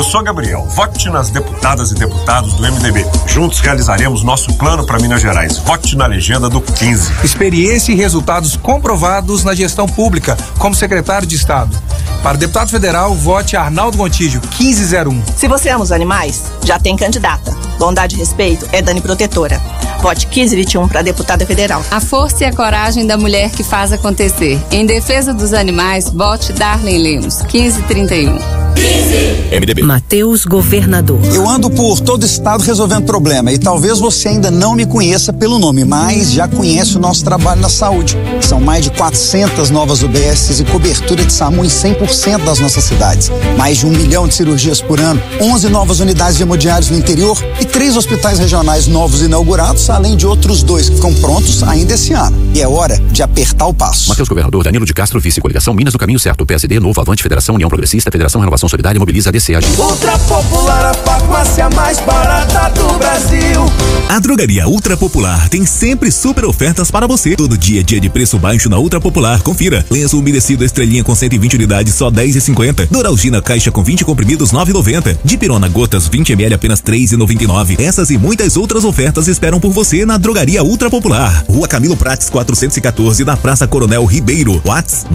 sou Gabriel. Vote nas deputadas e deputados do MDB. Juntos realizaremos nosso plano para Minas Gerais. Vote na legenda do 15. Experiência e resultados comprovados na gestão pública, como secretário de Estado. Para deputado federal, vote Arnaldo Gontijo, 1501. Se você ama os animais, já tem candidata. Bondade e respeito é Dani Protetora. Vote 1521 para deputada federal. A força e a coragem da mulher que faz acontecer. Em defesa dos animais, vote Darlene Lemos, 1531. MDB. Matheus Governador. Eu ando por todo o estado resolvendo problema e talvez você ainda não me conheça pelo nome, mas já conhece o nosso trabalho na saúde. São mais de 400 novas UBSs e cobertura de SAMU em 100% das nossas cidades. Mais de 1 milhão de cirurgias por ano, 11 novas unidades de hemodiálise no interior e 3 hospitais regionais novos inaugurados, além de outros 2 que ficam prontos ainda esse ano. E é hora de apertar o passo. Matheus Governador, Danilo de Castro, vice coligação Minas no caminho certo, PSD, Novo, Avante, Federação, União Progressista, Federação Renovação Solidária, Mobiliza, DCAG. Ultra Popular, a farmácia mais barata do Brasil. A Drogaria Ultra Popular tem sempre super ofertas para você. Todo dia é dia de preço baixo na Ultra Popular. Confira. Lenço umedecido Estrelinha com 120 unidades, só R$10,50. Doralgina caixa com 20 comprimidos, R$9,90. Dipirona gotas 20 ml, apenas R$3,99. Essas e muitas outras ofertas esperam por você na Drogaria Ultra Popular. Rua Camilo Prates 414, na Praça Coronel Ribeiro. WhatsApp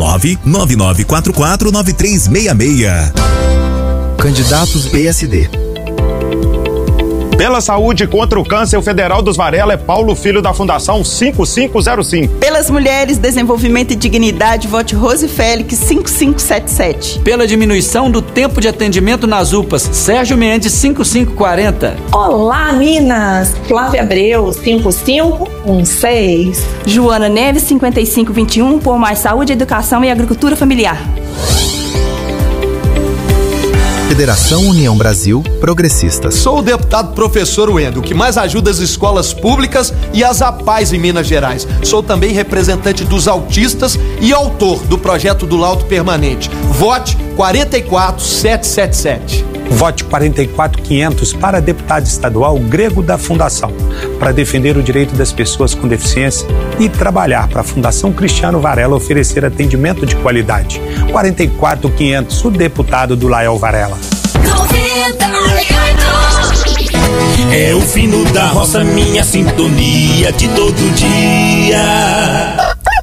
999449366. Candidatos PSD. Pela saúde contra o câncer, o federal dos Varela é Paulo Filho, da Fundação 5505. Pelas mulheres, desenvolvimento e dignidade, vote Rose Félix, 5577. Pela diminuição do tempo de atendimento nas UPAs, Sérgio Mendes, 5540. Olá, Minas! Flávia Abreu, 5516. Joana Neves, 5521, por mais saúde, educação e agricultura familiar. Federação União Brasil Progressistas. Sou o deputado professor Wendel, que mais ajuda as escolas públicas e as APAES em Minas Gerais. Sou também representante dos autistas e autor do projeto do Laudo Permanente. Vote 44777. Vote 44500 para deputado estadual Grego da Fundação, para defender o direito das pessoas com deficiência e trabalhar para a Fundação Cristiano Varela oferecer atendimento de qualidade. 44500, o deputado do Lael Varela. É o fino da roça, minha sintonia de todo dia.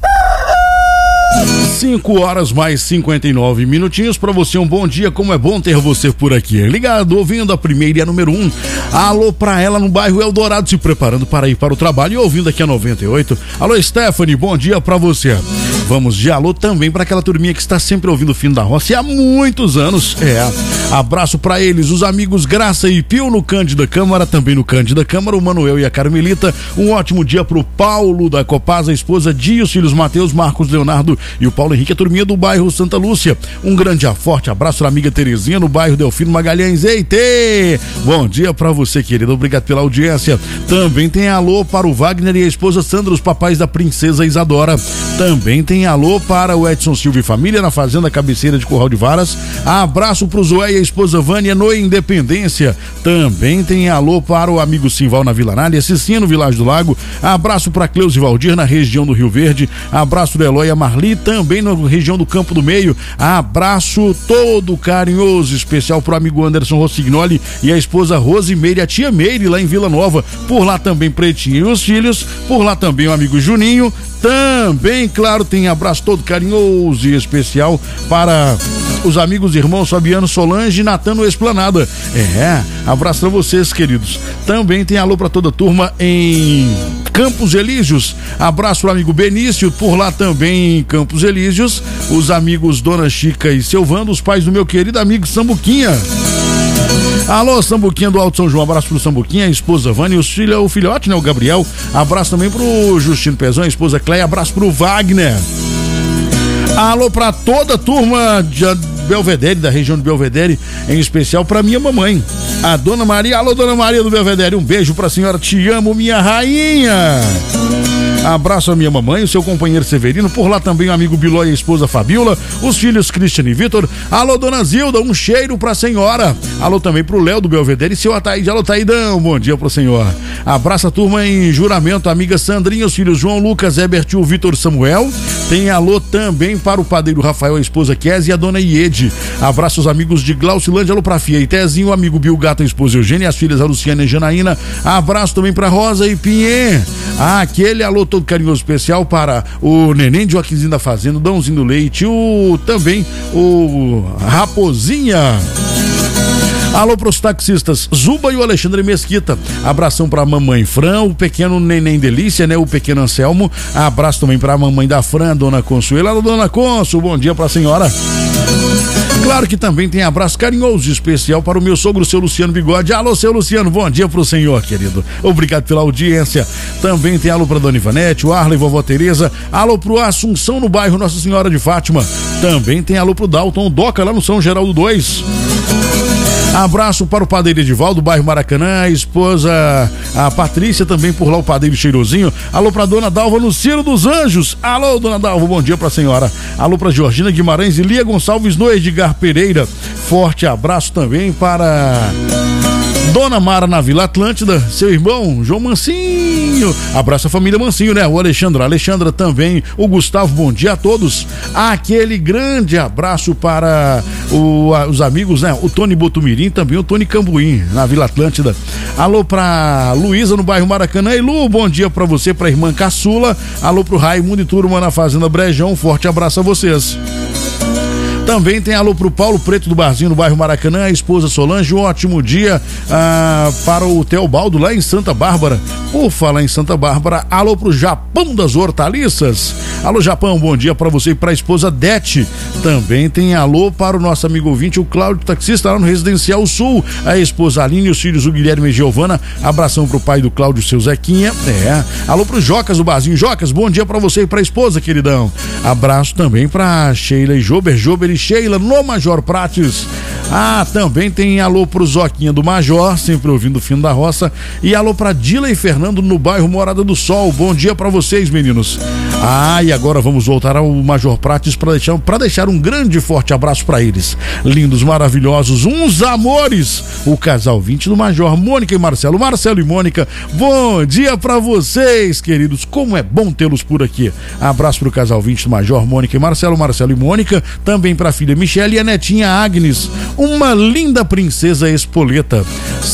5h mais 59 para você, um bom dia, como é bom ter você por aqui, ligado, ouvindo a primeira e a número 1, alô pra ela no bairro Eldorado, se preparando para ir para o trabalho e ouvindo aqui a 98, alô Stephanie, bom dia pra você. Vamos de alô também para aquela turminha que está sempre ouvindo o Fino da Roça e há muitos anos, abraço para eles, os amigos Graça e Pio no Cândida Câmara, também no Cândida Câmara, o Manuel e a Carmelita, um ótimo dia pro Paulo da Copasa, a esposa Dia, os filhos Matheus, Marcos, Leonardo e o Paulo Henrique, a turminha do bairro Santa Lúcia, um grande forte abraço pra amiga Terezinha no bairro Delfino Magalhães, eite! Bom dia pra você, querida, obrigado pela audiência. Também tem alô para o Wagner e a esposa Sandra, os papais da princesa Isadora. Também tem alô para o Edson Silva e família na fazenda Cabeceira de Curral de Varas. Abraço pro Zoé e a esposa Vânia no Independência. Também tem alô para o amigo Simval na Vila Nália, Cicinha no Vilagem do Lago. Abraço para Cleusa e Valdir na região do Rio Verde. Abraço do Eloy e a Marli, também na região do Campo do Meio. Abraço todo carinhoso, especial pro amigo Anderson Rossignoli e a esposa Rosimeire, a tia Meire lá em Vila Nova. Por lá também Pretinho e os filhos. Por lá também o amigo Juninho. Também, claro, tem abraço todo carinhoso e especial para os amigos e irmãos Fabiano Solange e Natano Esplanada. Abraço pra vocês, queridos. Também tem alô pra toda a turma em Campos Elíseos. Abraço pro amigo Benício, por lá também em Campos Elíseos. Os amigos Dona Chica e Silvando, os pais do meu querido amigo Sambuquinha. Alô, Sambuquinha do Alto São João, abraço pro Sambuquinha, a esposa Vânia, o filhote, né, o Gabriel. Abraço também pro Justino Pezão, a esposa Cleia, abraço pro Wagner. Alô pra toda a turma de Belvedere, da região de Belvedere, em especial pra minha mamãe, a Dona Maria. Alô, Dona Maria do Belvedere, um beijo pra senhora, te amo, minha rainha. Abraço a minha mamãe, o seu companheiro Severino, por lá também o amigo Biló e a esposa Fabiola, os filhos Cristian e Vitor. Alô, dona Zilda, um cheiro pra senhora. Alô também pro Léo do Belvedere e seu Ataíde. Alô, Taidão, bom dia pro senhor. Abraço a turma em Juramento, a amiga Sandrinha, os filhos João Lucas, Herbert e o Vitor Samuel. Tem alô também para o padeiro Rafael, a esposa Kézia e a dona Iede. Abraço aos amigos de Glaucilândia, alô pra Fia e Tezinho, o amigo Bill Gato, a esposa Eugênia, as filhas a Luciana e Janaína. Abraço também pra Rosa e Pinhê. Aquele alô todo carinhoso especial para o Neném de Joaquimzinho da Fazenda, o Dãozinho do Leite, também o Raposinha. Alô pros taxistas Zuba e o Alexandre Mesquita. Abração pra mamãe Fran, o pequeno Neném Delícia, né? O pequeno Anselmo. Abraço também pra mamãe da Fran, dona Consuelo. Alô, dona Consu, bom dia pra senhora. Claro que também tem abraço carinhoso especial para o meu sogro, seu Luciano Bigode. Alô, seu Luciano, bom dia pro senhor, querido. Obrigado pela audiência. Também tem alô pra dona Ivanete, o Arley, vovó Tereza. Alô pro Assunção, no bairro Nossa Senhora de Fátima. Também tem alô pro Dalton Doca, lá no São Geraldo 2. Abraço para o padeiro Edivaldo, bairro Maracanã, a esposa, a Patrícia, também por lá o padeiro Cheirosinho. Alô pra dona Dalva no Ciro dos Anjos. Alô, dona Dalva, bom dia pra senhora. Alô pra Georgina Guimarães e Lia Gonçalves no Edgar Pereira. Forte abraço também para Dona Mara na Vila Atlântida, seu irmão João Mancinho. Abraço a família Mancinho, né? O Alexandre, a Alexandra também, o Gustavo, bom dia a todos. Aquele grande abraço para os amigos, né? O Tony Botumirim, também o Tony Cambuim, na Vila Atlântida. Alô pra Luísa no bairro Maracanã. E Lu, bom dia pra você, pra irmã Caçula. Alô pro Raimundo e turma na Fazenda Brejão, forte abraço a vocês. Também tem alô pro Paulo Preto do Barzinho no bairro Maracanã, a esposa Solange, um ótimo dia para o Teobaldo lá em Santa Bárbara. Por falar em Santa Bárbara, alô pro Japão das Hortaliças. Alô Japão, bom dia para você e para a esposa Dete. Também tem alô para o nosso amigo ouvinte, o Cláudio Taxista lá no Residencial Sul, a esposa Aline e os filhos o Guilherme e Giovana. Abração pro pai do Cláudio, seu Zequinha. Alô pro Jocas do Barzinho. Jocas, bom dia para você e para a esposa, queridão. Abraço também para Sheila e Jober e Sheila no Major Prates. Também tem alô pro Zoquinha do Major, sempre ouvindo o fim da roça. E alô pra Dila e Fernando no bairro Morada do Sol. Bom dia pra vocês, meninos. E agora vamos voltar ao Major Prates pra deixar um grande e forte abraço pra eles. Lindos, maravilhosos, uns amores. O casal 20 do Major, Mônica e Marcelo. Marcelo e Mônica, bom dia pra vocês, queridos. Como é bom tê-los por aqui. Abraço pro casal 20 do Major, Mônica e Marcelo. Marcelo e Mônica, também pra filha Michele e a netinha Agnes, uma linda princesa espoleta.